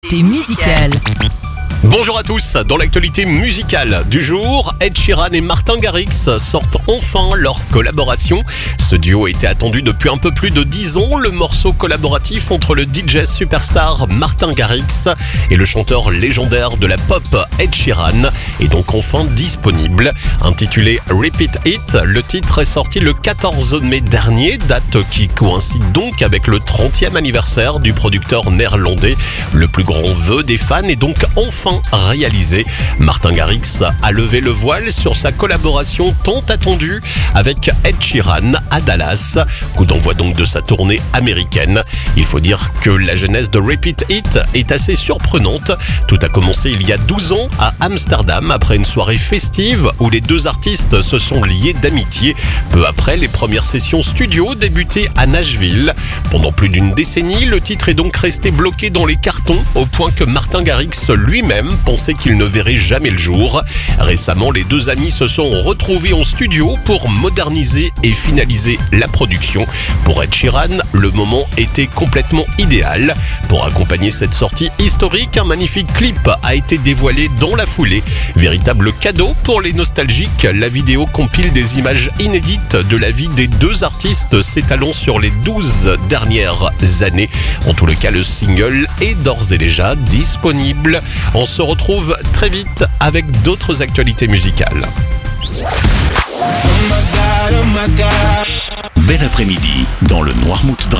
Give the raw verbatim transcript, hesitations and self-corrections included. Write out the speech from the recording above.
T'es musical. Bonjour à tous, dans l'actualité musicale du jour, Ed Sheeran et Martin Garrix sortent enfin leur collaboration. Ce duo était attendu depuis un peu plus de dix ans, le morceau collaboratif entre le D J superstar Martin Garrix et le chanteur légendaire de la pop Ed Sheeran est donc enfin disponible. Intitulé Repeat It, le titre est sorti le quatorze mai dernier, date qui coïncide donc avec le trentième anniversaire du producteur néerlandais. Le plus grand vœu des fans est donc enfin réalisé. Martin Garrix a levé le voile sur sa collaboration tant attendue avec Ed Sheeran à Dallas. Coup d'envoi donc de sa tournée américaine. Il faut dire que la genèse de Repeat It est assez surprenante. Tout a commencé il y a douze ans à Amsterdam après une soirée festive où les deux artistes se sont liés d'amitié. Peu après, les premières sessions studio débutaient à Nashville. Pendant plus d'une décennie, le titre est donc resté bloqué dans les cartons au point que Martin Garrix lui-même pensait qu'il ne verrait jamais le jour. Récemment, les deux amis se sont retrouvés en studio pour moderniser et finaliser la production. Pour Ed Sheeran, le moment était complètement idéal. Pour accompagner cette sortie historique, un magnifique clip a été dévoilé dans la foulée. Véritable cadeau pour les nostalgiques, la vidéo compile des images inédites de la vie des deux artistes s'étalant sur les douze dernières années. En tout le cas, le single est d'ores et déjà disponible. On se retrouve très vite avec d'autres actualités musicales. Bel après-midi dans le Noirmouth Drive.